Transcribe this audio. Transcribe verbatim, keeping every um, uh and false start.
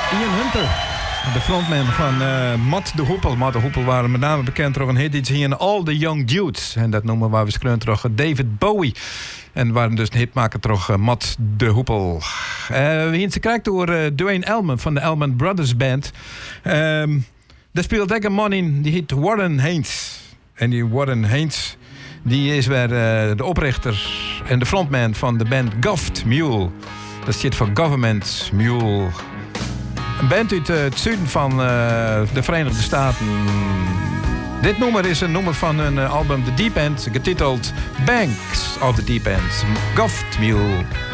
Ian Hunter, de frontman van uh, Mat de Hoepel. Mat de Hoepel waren met name bekend door een hit iets hier in All the Young Dudes. En dat noemen we we terug David Bowie. En waren dus een hitmaker terug uh, Mat de Hoepel. Uh, we hebben ze krijgt door uh, Duane Allman van de Allman Brothers Band. Um, daar speelt ook een man in, die heet Warren Haynes. En die Warren Haynes, die is weer uh, de oprichter en de frontman van de band Gov't Mule. Dat zit voor Government Mule. Een band uit uh, het zuiden van uh, de Verenigde Staten. Dit nummer is een nummer van hun uh, album The Deep End, getiteld Banks of the Deep End. Gov't Mule.